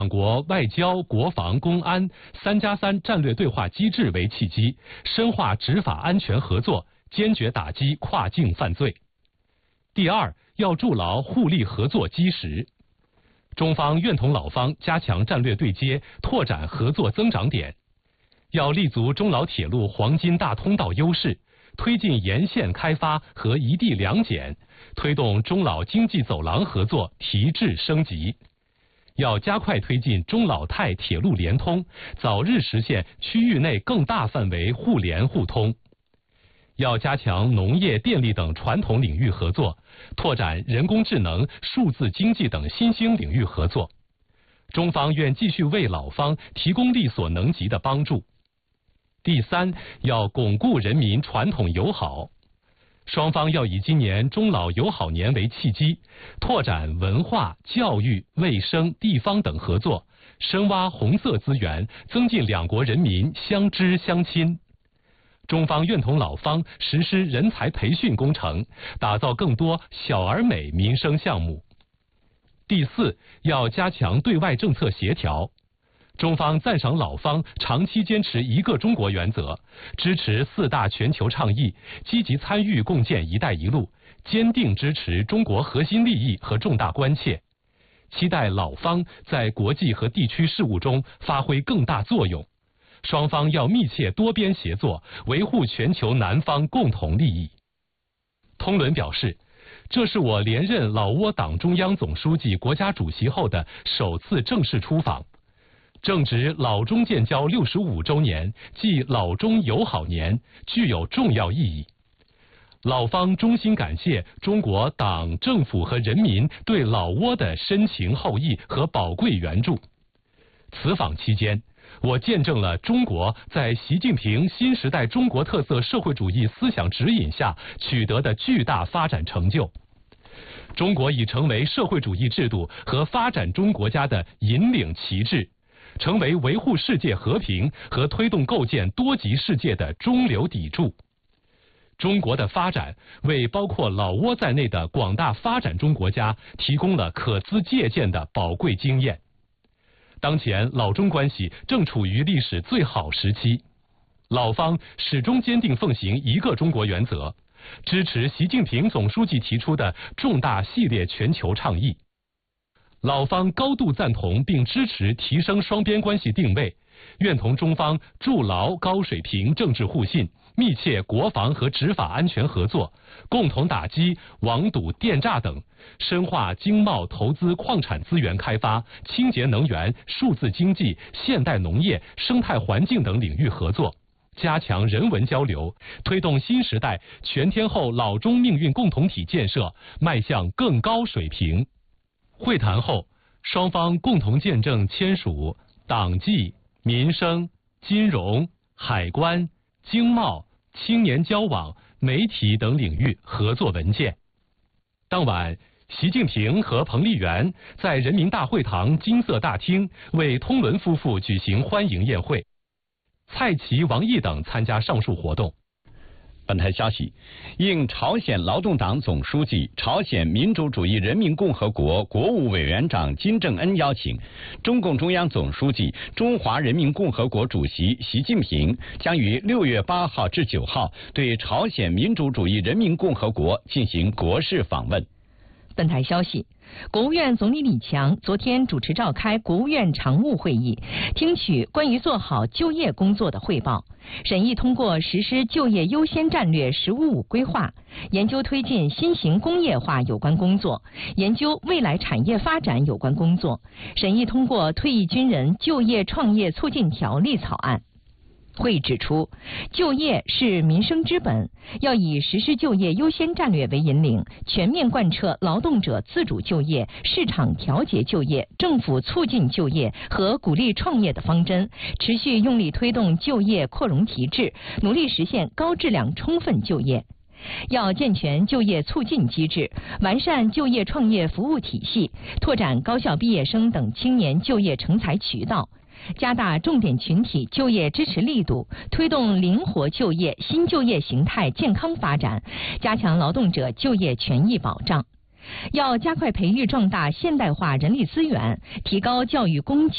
两国外交、国防、公安3+3战略对话机制为契机，深化执法安全合作，坚决打击跨境犯罪。第二，要筑牢互利合作基石。中方愿同老方加强战略对接，拓展合作增长点。要立足中老铁路黄金大通道优势，推进沿线开发和一地两检，推动中老经济走廊合作提质升级。要加快推进中老泰铁路联通，早日实现区域内更大范围互联互通。要加强农业、电力等传统领域合作，拓展人工智能、数字经济等新兴领域合作。中方愿继续为老方提供力所能及的帮助。第三，要巩固人民传统友好。双方要以今年中老友好年为契机，拓展文化、教育、卫生、地方等合作，深挖红色资源，增进两国人民相知相亲。中方愿同老方实施人才培训工程，打造更多小而美民生项目。第四，要加强对外政策协调。中方赞赏老方长期坚持一个中国原则，支持4大全球倡议，积极参与共建“一带一路”，坚定支持中国核心利益和重大关切，期待老方在国际和地区事务中发挥更大作用。双方要密切多边协作，维护全球南方共同利益。通伦表示，这是我连任老挝党中央总书记、国家主席后的首次正式出访。正值老中建交65周年，即老中友好年，具有重要意义。老方衷心感谢中国党、政府和人民对老挝的深情厚谊和宝贵援助。此访期间，我见证了中国在习近平新时代中国特色社会主义思想指引下取得的巨大发展成就。中国已成为社会主义制度和发展中国家的引领旗帜，成为维护世界和平和推动构建多极世界的中流砥柱。中国的发展为包括老挝在内的广大发展中国家提供了可资借鉴的宝贵经验。当前老中关系正处于历史最好时期，老方始终坚定奉行一个中国原则，支持习近平总书记提出的重大系列全球倡议。老方高度赞同并支持提升双边关系定位，愿同中方筑牢高水平政治互信，密切国防和执法安全合作，共同打击网赌、电诈等，深化经贸投资、矿产资源开发、清洁能源、数字经济、现代农业、生态环境等领域合作，加强人文交流，推动新时代全天候老中命运共同体建设迈向更高水平。会谈后，双方共同见证签署党纪、民生、金融、海关、经贸、青年交往、媒体等领域合作文件。当晚，习近平和彭丽媛在人民大会堂金色大厅为通伦夫妇举行欢迎宴会，蔡奇、王毅等参加上述活动。 本台消息，应朝鲜劳动党总书记、朝鲜民主主义人民共和国国务委员长金正恩邀请，中共中央总书记、中华人民共和国主席习近平将于6月8号至9号对朝鲜民主主义人民共和国进行国事访问。 本台消息，国务院总理李强昨天主持召开国务院常务会议，听取关于做好就业工作的汇报，审议通过实施就业优先战略“十五五”规划，研究推进新型工业化有关工作，研究未来产业发展有关工作，审议通过退役军人就业创业促进条例草案。会议指出，就业是民生之本，要以实施就业优先战略为引领，全面贯彻劳动者自主就业、市场调节就业、政府促进就业和鼓励创业的方针，持续用力推动就业扩容提质，努力实现高质量充分就业。要健全就业促进机制，完善就业创业服务体系，拓展高校毕业生等青年就业成才渠道，加大重点群体就业支持力度，推动灵活就业、新就业形态健康发展，加强劳动者就业权益保障。要加快培育壮大现代化人力资源，提高教育供给